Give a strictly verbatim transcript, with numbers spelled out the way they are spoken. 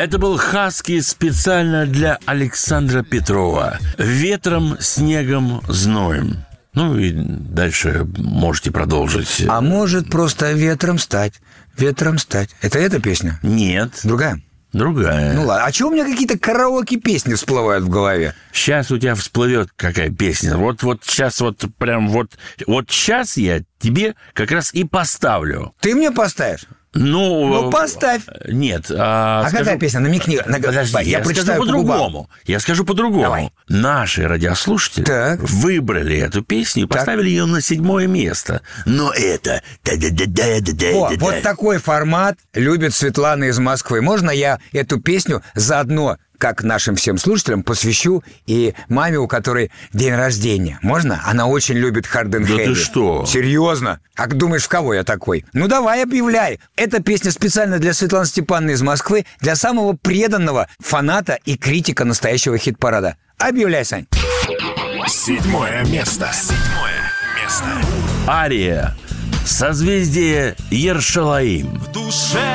Это был «Хаски» специально для Александра Петрова. «Ветром, снегом, зноем». Ну и дальше можете продолжить. А может просто ветром стать, ветром стать. Это эта песня? Нет. Другая? Другая. Ну ладно. А чего у меня какие-то караоке-песни всплывают в голове? Сейчас у тебя всплывет какая песня. Вот, вот сейчас вот прям вот... Вот сейчас я тебе как раз и поставлю. Ты мне поставишь? Ну, ну, поставь. Нет. А, а скажу... какая песня? Намекни. Подожди, я, я скажу по-другому. Я скажу по-другому. Давай. Наши радиослушатели так. выбрали эту песню и так. поставили ее на седьмое место. Но это... О, вот такой формат любит Светлана из Москвы. Можно я эту песню заодно, как нашим всем слушателям, посвящу и маме, у которой день рождения? Можно? Она очень любит Hard and Heavy. Да ты что? Серьезно? А думаешь, в кого я такой? Ну, давай, объявляй. Эта песня специально для Светланы Степановны из Москвы, для самого преданного фаната и критика настоящего хит-парада. Объявляй, Сань. Седьмое место. Седьмое место. Ария. Созвездие Ершалаим. В душе